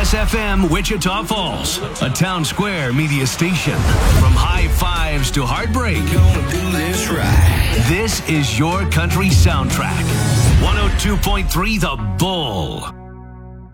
KDUS FM Wichita Falls, a Town Square media station. From high fives to heartbreak, Gonna do this right. this is your country soundtrack. 102.3 The Bull.